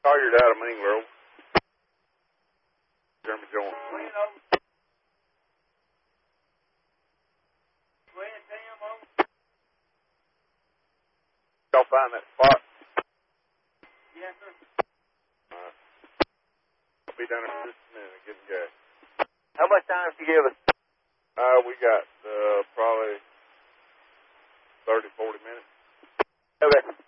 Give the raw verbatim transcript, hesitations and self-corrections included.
Tired out of Mingler. Jeremy Jones. Y'all find that spot? Yes, sir. Alright. I'll be down there in just a minute getting gas. How much time did you give us? Uh, we got uh, probably thirty, forty minutes. Okay.